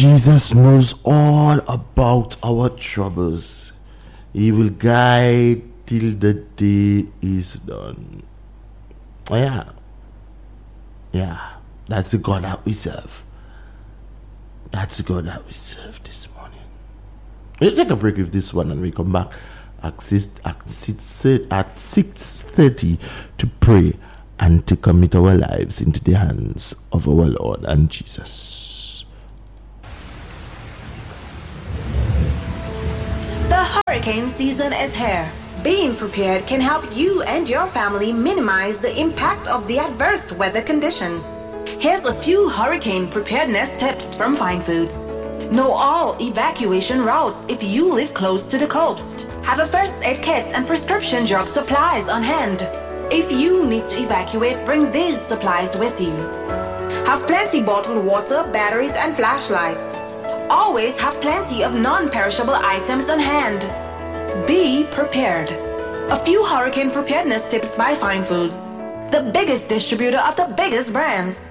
Jesus knows all about our troubles. He will guide till the day is done. Yeah. That's the God that we serve. That's the God that we serve this morning. We'll take a break with this one and we come back at 6:30 to pray and to commit our lives into the hands of our Lord and Jesus. The hurricane season is here. Being prepared can help you and your family minimize the impact of the adverse weather conditions. Here's a few hurricane preparedness tips from Fine Foods. Know all evacuation routes if you live close to the coast. Have a first aid kit and prescription drug supplies on hand. If you need to evacuate, bring these supplies with you. Have plenty bottled water, batteries, and flashlights. Always have plenty of non-perishable items on hand. Be prepared. A few hurricane preparedness tips by Fine Foods, the biggest distributor of the biggest brands.